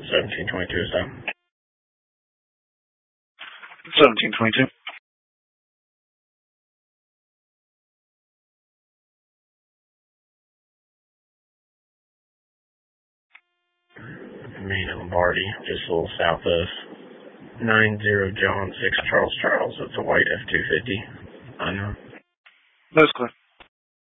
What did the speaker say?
1722 is down. 1722. Main Lombardi, just a little south of 90 John 6 Charles. It's a white F-250. I know. That's clear.